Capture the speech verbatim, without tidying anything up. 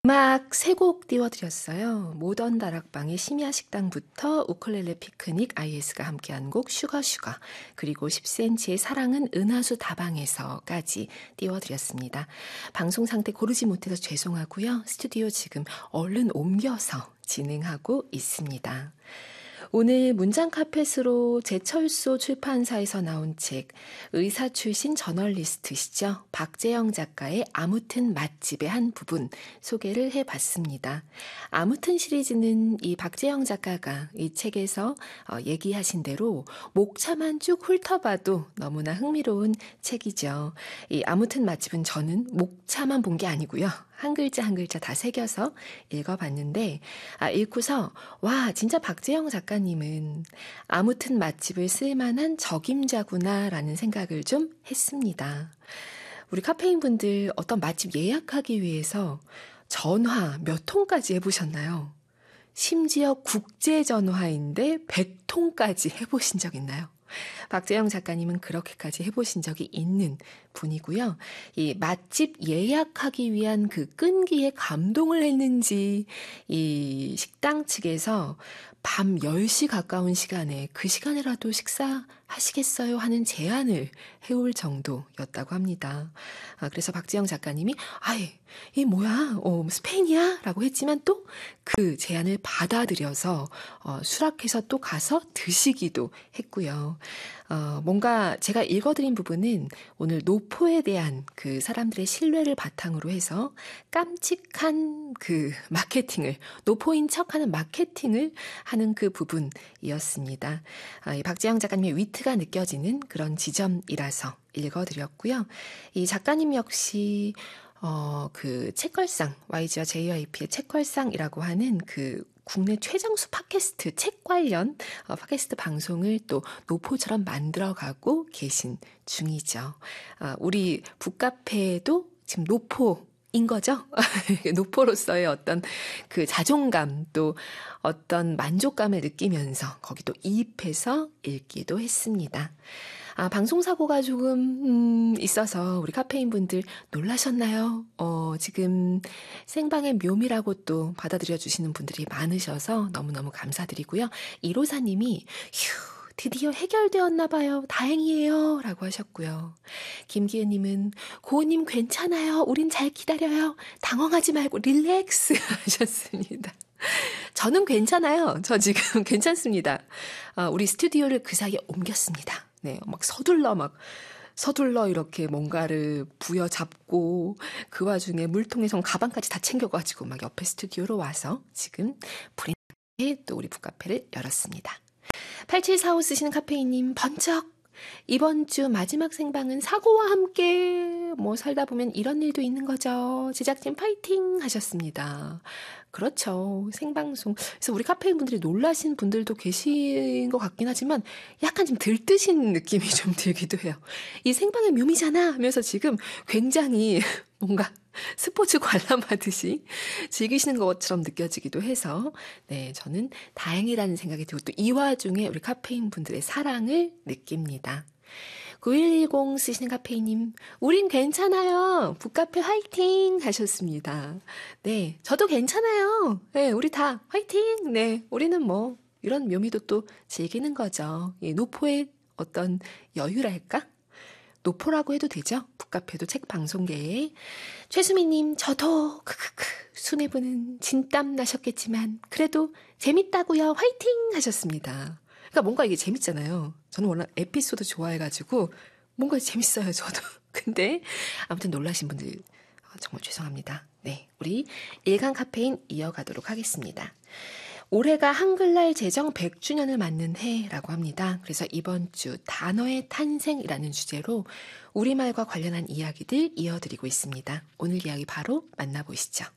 음악 세 곡 띄워드렸어요. 모던 다락방의 심야 식당부터 우쿨렐레 피크닉 아이에스가 함께한 곡 슈가 슈가, 그리고 십 센티미터의 사랑은 은하수 다방에서까지 띄워드렸습니다. 방송 상태 고르지 못해서 죄송하고요. 스튜디오 지금 얼른 옮겨서 진행하고 있습니다. 오늘 문장 카펫으로 제철소 출판사에서 나온 책, 의사 출신 저널리스트시죠. 박재영 작가의 아무튼 맛집의 한 부분 소개를 해봤습니다. 아무튼 시리즈는 이 박재영 작가가 이 책에서 어, 얘기하신 대로 목차만 쭉 훑어봐도 너무나 흥미로운 책이죠. 이 아무튼 맛집은 저는 목차만 본 게 아니고요. 한 글자 한 글자 다 새겨서 읽어봤는데, 아, 읽고서 와, 진짜 박재영 작가님은 아무튼 맛집을 쓸만한 적임자구나 라는 생각을 좀 했습니다. 우리 카페인 분들 어떤 맛집 예약하기 위해서 전화 몇 통까지 해보셨나요? 심지어 국제전화인데 백 통까지 해보신 적 있나요? 박재영 작가님은 그렇게까지 해보신 적이 있는 분이고요. 이 맛집 예약하기 위한 그 끈기에 감동을 했는지 이 식당 측에서 밤 열 시 가까운 시간에 그 시간에라도 식사하시겠어요 하는 제안을 해올 정도였다고 합니다. 아, 그래서 박재영 작가님이 아예 이 뭐야 어, 스페인이야? 라고 했지만 또 그 제안을 받아들여서 어, 수락해서 또 가서 드시기도 했고요. 어, 뭔가 제가 읽어드린 부분은 오늘 노포에 대한 그 사람들의 신뢰를 바탕으로 해서 깜찍한 그 마케팅을, 노포인 척하는 마케팅을 하는 그 부분이었습니다. 아, 이 박재영 작가님의 위트가 느껴지는 그런 지점이라서 읽어드렸고요. 이 작가님 역시 어, 그 책걸상, 와이지와 제이와이피의 책걸상이라고 하는 그 국내 최장수 팟캐스트 책 관련 어, 팟캐스트 방송을 또 노포처럼 만들어가고 계신 중이죠. 어, 우리 북카페도 지금 노포인 거죠? 노포로서의 어떤 그 자존감, 또 어떤 만족감을 느끼면서 거기도 이입해서 읽기도 했습니다. 아, 방송사고가 조금 음, 있어서 우리 카페인 분들 놀라셨나요? 어, 지금 생방의 묘미라고 또 받아들여 주시는 분들이 많으셔서 너무너무 감사드리고요. 이로사님이 휴, 드디어 해결되었나 봐요. 다행이에요. 라고 하셨고요. 김기은님은 고은님 괜찮아요. 우린 잘 기다려요. 당황하지 말고 릴렉스 하셨습니다. 저는 괜찮아요. 저 지금 괜찮습니다. 아, 우리 스튜디오를 그 사이에 옮겼습니다. 네, 막 서둘러 막 서둘러 이렇게 뭔가를 부여잡고 그 와중에 물통에선 가방까지 다 챙겨가지고 막 옆에 스튜디오로 와서 지금 불이 나게 또 우리 북카페를 열었습니다. 팔칠사오 쓰시는 카페인님 번쩍 이번 주 마지막 생방은 사고와 함께 뭐 살다 보면 이런 일도 있는 거죠. 제작진 파이팅 하셨습니다. 그렇죠. 생방송. 그래서 우리 카페인 분들이 놀라신 분들도 계신 것 같긴 하지만 약간 좀 들뜨신 느낌이 좀 들기도 해요. 이 생방의 묘미잖아 하면서 지금 굉장히 뭔가 스포츠 관람하듯이 즐기시는 것처럼 느껴지기도 해서 네, 저는 다행이라는 생각이 들고 또 이 와중에 우리 카페인 분들의 사랑을 느낍니다. 구일일공 쓰시는 카페인님, 우린 괜찮아요. 북카페 화이팅 하셨습니다. 네, 저도 괜찮아요. 네, 우리 다 화이팅. 네, 우리는 뭐 이런 묘미도 또 즐기는 거죠. 예, 노포의 어떤 여유랄까? 노포라고 해도 되죠. 북카페도 책 방송계에. 최수미님, 저도 크크크 수뇌부는 진땀 나셨겠지만 그래도 재밌다고요. 화이팅 하셨습니다. 그러니까 뭔가 이게 재밌잖아요. 저는 원래 에피소드 좋아해가지고 뭔가 재밌어요, 저도. 근데 아무튼 놀라신 분들 정말 죄송합니다. 네, 우리 일간 카페인 이어가도록 하겠습니다. 올해가 한글날 제정 백 주년을 맞는 해라고 합니다. 그래서 이번 주 단어의 탄생이라는 주제로 우리말과 관련한 이야기들 이어드리고 있습니다. 오늘 이야기 바로 만나보시죠.